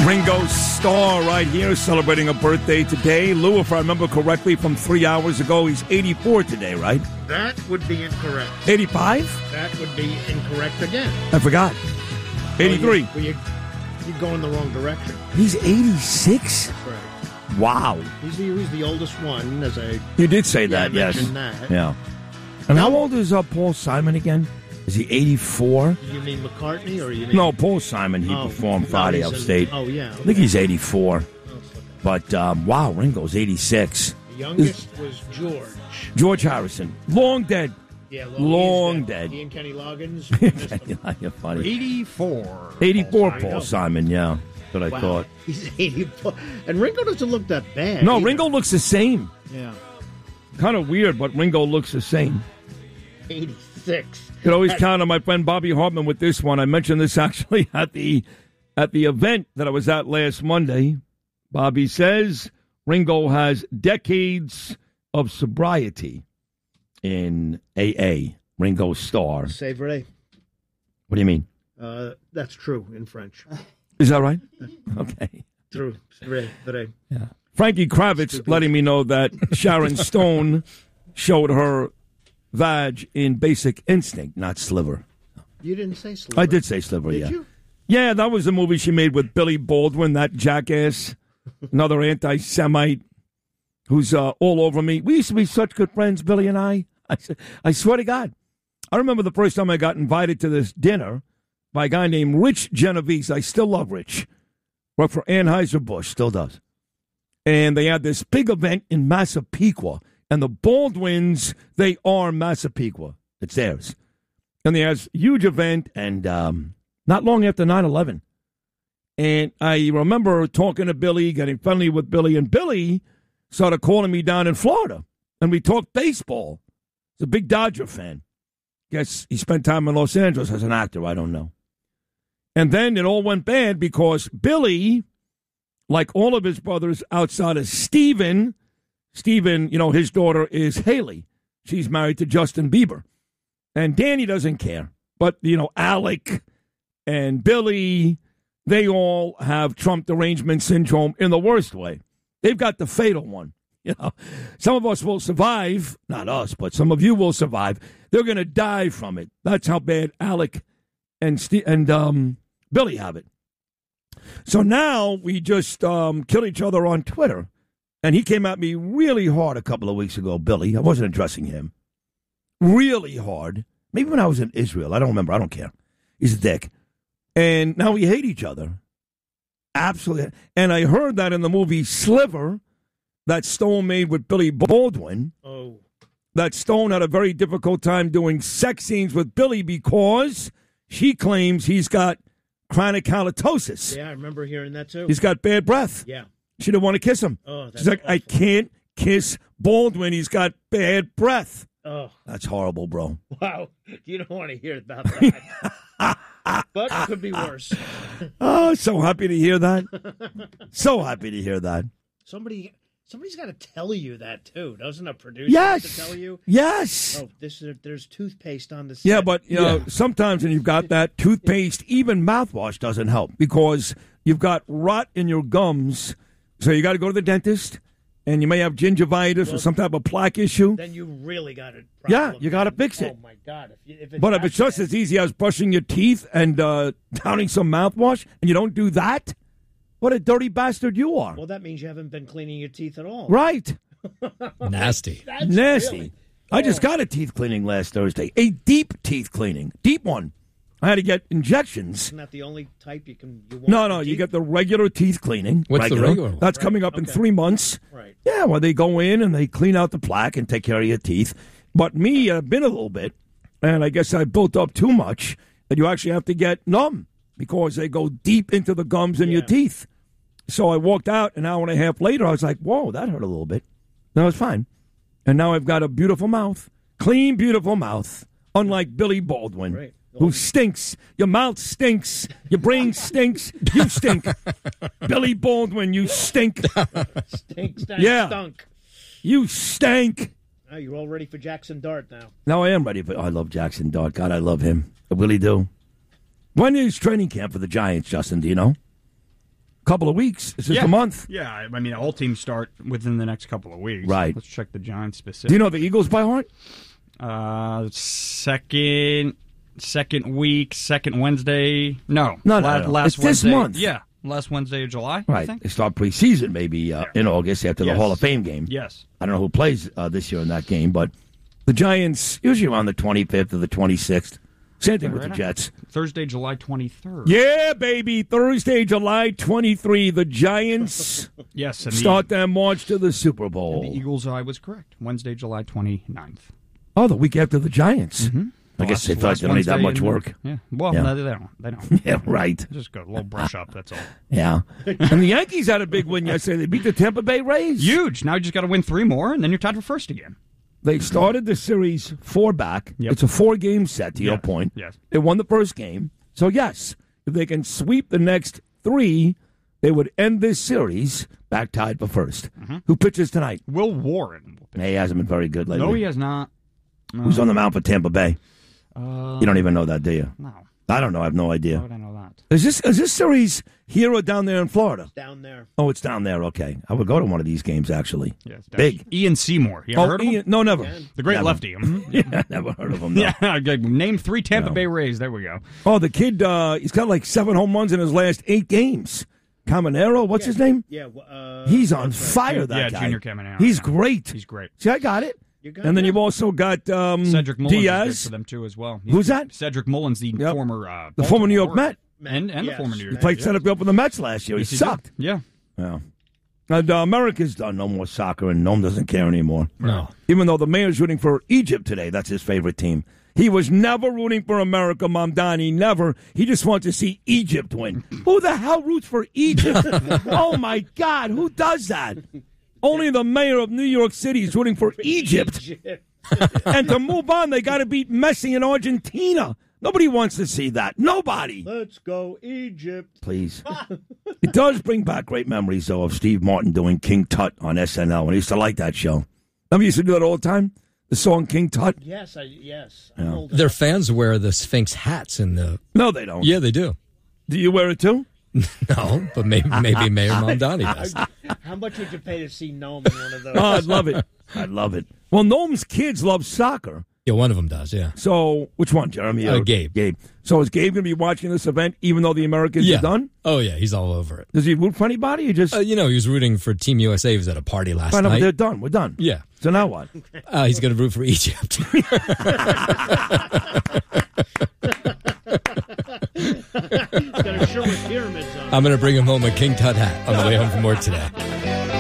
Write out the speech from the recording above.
Ringo Starr right here celebrating a birthday today. Lou, if I remember correctly from 3 hours ago, he's 84 today, right? That would be incorrect. 85? That would be incorrect again. I forgot. 83. You're going the wrong direction. He's 86? Right. Wow. He's the oldest one, as I... You did say that, I yes. mentioned that. Yeah. And how old is Paul Simon again? Is he 84? You mean McCartney, or you mean... No, Paul Simon. He performed Friday Upstate. Oh, yeah. Okay. I think he's 84. But, wow, Ringo's 86. The youngest was George. George Harrison. Long dead. Yeah, long dead. He and Kenny Loggins. You're funny. 84. 84, Paul Simon, yeah. That's what I thought. He's 84. And Ringo doesn't look that bad. No, either. Ringo looks the same. Yeah. Kind of weird, but Ringo looks the same. 86. You can always count on my friend Bobby Hartman with this one. I mentioned this actually at the event that I was at last Monday. Bobby says Ringo has decades of sobriety in AA. Ringo Starr. C'est vrai. What do you mean? That's true in French. Is that right? Okay. True. C'est vrai. Vrai. Yeah. Frankie Kravitz letting me know that Sharon Stone showed her vag in Basic Instinct, not Sliver. You didn't say Sliver. I did say Sliver, Did yeah. you? Yeah, that was the movie she made with Billy Baldwin, that jackass, another anti-Semite who's all over me. We used to be such good friends, Billy and I. I swear to God. I remember the first time I got invited to this dinner by a guy named Rich Genovese. I still love Rich. Worked for Anheuser-Busch, still does. And they had this big event in Massapequa. And the Baldwins, they are Massapequa. It's theirs. And they had a huge event, and not long after 9/11. And I remember talking to Billy, getting friendly with Billy, and Billy started calling me down in Florida. And we talked baseball. He's a big Dodger fan. Guess he spent time in Los Angeles as an actor. I don't know. And then it all went bad because Billy, like all of his brothers outside of Steven, you know, his daughter is Haley. She's married to Justin Bieber. And Danny doesn't care. But, you know, Alec and Billy, they all have Trump derangement syndrome in the worst way. They've got the fatal one. You know, some of us will survive. Not us, but some of you will survive. They're going to die from it. That's how bad Alec and Billy have it. So now we just kill each other on Twitter. And he came at me really hard a couple of weeks ago, Billy. I wasn't addressing him. Really hard. Maybe when I was in Israel. I don't remember. I don't care. He's a dick. And now we hate each other. Absolutely. And I heard that in the movie Sliver that Stone made with Billy Baldwin. Oh. That Stone had a very difficult time doing sex scenes with Billy because she claims he's got chronic halitosis. Yeah, I remember hearing that too. He's got bad breath. Yeah. She didn't want to kiss him. Oh, that's She's like, awful. I can't kiss Baldwin. He's got bad breath. Oh. That's horrible, bro. Wow. You don't want to hear about that. But it could be worse. Oh, so happy to hear that. So happy to hear that. Somebody's got to tell you that, too. Doesn't a producer Yes. have to tell you? Yes. Oh, there's toothpaste on the set. Yeah, but you know, sometimes when you've got that, toothpaste, even mouthwash doesn't help because you've got rot in your gums. So you got to go to the dentist, and you may have gingivitis or some type of plaque issue. Then you really got it. Yeah, you got to fix it. Oh, my God. If it's just as easy as brushing your teeth and downing some mouthwash, and you don't do that, what a dirty bastard you are. Well, that means you haven't been cleaning your teeth at all. Right. Nasty. Nasty. Really... I just got a teeth cleaning last Thursday. A deep teeth cleaning. Deep one. I had to get injections. Isn't that the only type you want? No, you get the regular teeth cleaning. What's the regular one? That's coming up in 3 months. Right. Yeah, well, they go in and they clean out the plaque and take care of your teeth. But me, I've been a little bit, and I guess I built up too much that you actually have to get numb because they go deep into the gums in your teeth. So I walked out an hour and a half later. I was like, whoa, that hurt a little bit. No, it's fine. And now I've got a beautiful mouth. Clean, beautiful mouth. Unlike Billy Baldwin. Right. Who stinks. Your mouth stinks. Your brain stinks. You stink. Billy Baldwin, you stink. Stunk. You stank. Oh, you're all ready for Jackson Dart now. Now I am ready for. I love Jackson Dart. God, I love him. I really do. When is training camp for the Giants, Justin? Do you know? couple of weeks. It's just a month. Yeah, I mean, all teams start within the next couple of weeks. Right. Let's check the Giants specific. Do you know the Eagles by heart? Second week, second Wednesday. No. Last it's Wednesday. this month. Yeah, last Wednesday of July. Right. I think. They start preseason maybe in August after the Hall of Fame game. Yes. I don't know who plays this year in that game, but the Giants usually around the 25th or the 26th. Same thing with the Jets. Thursday, July 23rd. Yeah, baby. Thursday, July 23. The Giants start their march to the Super Bowl. And the Eagles, I was correct. Wednesday, July 29th. Oh, the week after the Giants. Mm-hmm. I guess they thought they don't need that much work. Yeah. Well, no, they don't. They don't. Yeah, right. Just go a little brush up, that's all. Yeah. And the Yankees had a big win yesterday. They beat the Tampa Bay Rays. Huge. Now you just got to win 3 more, and then you're tied for first again. They started the series 4 back. Yep. It's a 4-game set, to your point. Yes. They won the first game. So, yes, if they can sweep the next 3, they would end this series back tied for first. Mm-hmm. Who pitches tonight? Will Warren. He hasn't been very good lately. No, he has not. Who's on the mound for Tampa Bay? You don't even know that, do you? No. I don't know. I have no idea. How would I know that? Is this series here or down there in Florida? Down there. Oh, it's down there. Okay. I would go to one of these games, actually. Yes, Big. Ian Seymour. You ever heard of him? No, never. The great Never. lefty. Yeah, never heard of him. No. Yeah, name 3 Tampa Bay Rays. There we go. Oh, the kid, he's got like 7 home runs in his last 8 games. Caminero, what's his name? Yeah. He's on fire, that guy. Junior Caminero. He's great. He's great. See, I got it. You got And then it. you've also got Cedric Mullins Diaz. is good for them, too, as well. Who's that? Cedric Mullins, the former the former New York Met. And the Yes. former New York He played center field for the Mets last year. Yes, he did. sucked. Yeah. Yeah. And America's done no more soccer, and Noam doesn't care anymore. No. Even though the mayor's rooting for Egypt today, that's his favorite team. He was never rooting for America, Mamdani, never. He just wants to see Egypt win. Who the hell roots for Egypt? Oh, my God, who does that? Only the mayor of New York City is rooting for Egypt. And to move on, they got to beat Messi in Argentina. Nobody wants to see that. Nobody. Let's go, Egypt. Please. It does bring back great memories, though, of Steve Martin doing King Tut on SNL. And I used to like that show. Remember, you used to do that all the time? The song King Tut? Yes. Yeah. I'm old Their fans wear the Sphinx hats in the. No, they don't. Yeah, they do. Do you wear it, too? No, but maybe Mayor Mamdani does. How much would you pay to see Noam in one of those? Oh, I'd love it. I'd love it. Well, Noam's kids love soccer. Yeah, one of them does, yeah. So, which one, Jeremy? Gabe. Gabe. So is Gabe going to be watching this event even though the Americans are done? Oh, yeah, he's all over it. Does he root for anybody? Or just He was rooting for Team USA. He was at a party last find out night. they're done. We're done. Yeah. So now what? He's going to root for Egypt. Got a shirt with pyramids on. I'm going to bring him home a King Tut hat on the way home from work today.